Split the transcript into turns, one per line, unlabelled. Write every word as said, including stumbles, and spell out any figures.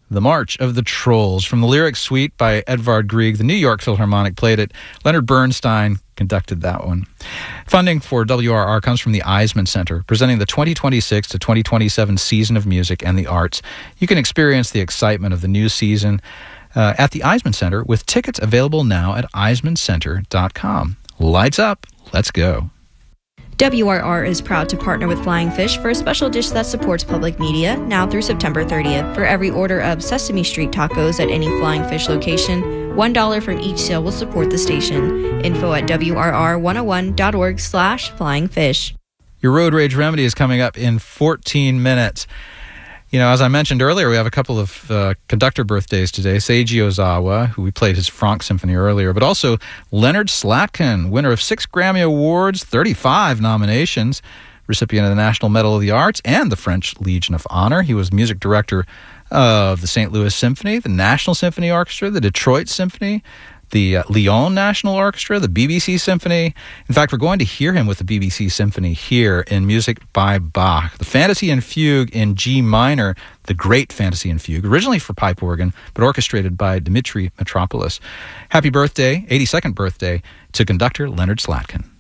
The March of the Trolls, from the Lyric Suite by Edvard Grieg. The New York Philharmonic played it. Leonard Bernstein conducted that one. Funding for W R R comes from the Eisman Center, presenting the twenty twenty-six to twenty twenty-seven season of music and the arts. You can experience the excitement of the new season uh, at the Eisman Center, with tickets available now at eisman center dot com. Lights up. Let's go.
W R R is proud to partner with Flying Fish for a special dish that supports public media now through September thirtieth. For every order of Sesame Street tacos at any Flying Fish location, one dollar from each sale will support the station. Info at W R R one oh one dot org slash flying fish.
Your Road Rage Remedy is coming up in fourteen minutes. You know, as I mentioned earlier, we have a couple of uh, conductor birthdays today. Seiji Ozawa, who we played his Franck Symphony earlier, but also Leonard Slatkin, winner of six Grammy Awards, thirty-five nominations, recipient of the National Medal of the Arts and the French Legion of Honor. He was music director of the Saint Louis Symphony, the National Symphony Orchestra, the Detroit Symphony, the uh, Lyon National Orchestra, the B B C Symphony. In fact, we're going to hear him with the B B C Symphony here in Music by Bach. The Fantasy and Fugue in G minor, the Great Fantasy and Fugue, originally for pipe organ, but orchestrated by Dmitri Metropolis. Happy birthday, eighty-second birthday, to conductor Leonard Slatkin.